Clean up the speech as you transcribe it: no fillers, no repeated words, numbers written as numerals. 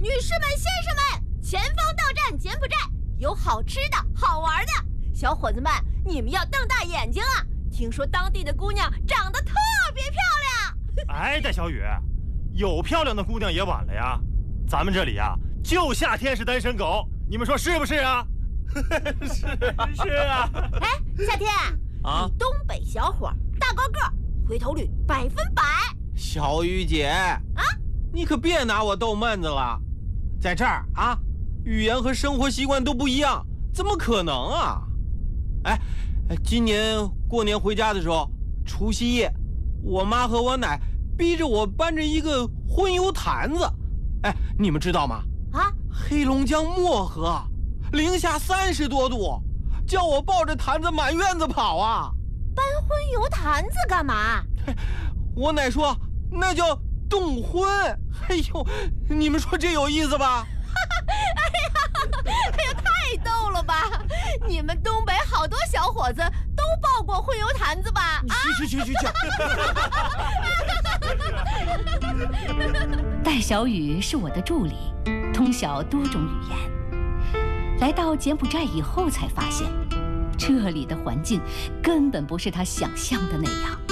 女士们、先生们，前方到站柬埔寨，有好吃的好玩的，小伙子们，你们要瞪大眼睛啊！听说当地的姑娘长得特别漂亮。 哎，戴小雨，有漂亮的姑娘也晚了呀。咱们这里呀，就夏天是单身狗，你们说是不是啊？是啊。 哎，夏天啊，你东北小伙，大高个，回头率100%。 小雨姐啊，你可别拿我逗闷子了，在这儿啊，语言和生活习惯都不一样，怎么可能啊？哎，今年过年回家的时候，除夕夜，我妈和我奶逼着我搬着一个荤油坛子。哎，你们知道吗？ 啊， 黑龙江漠河，零下30多度，叫我抱着坛子满院子跑啊！ 搬荤油坛子干嘛？ 我奶说那叫冻荤。哎呦，你们说这有意思吧？ 哎呀，太逗了吧！你们东北好多小伙子都抱过荤油坛子吧？啊！ 去！ 戴小雨是我的助理，通晓多种语言。来到柬埔寨以后才发现，这里的环境根本不是他想象的那样。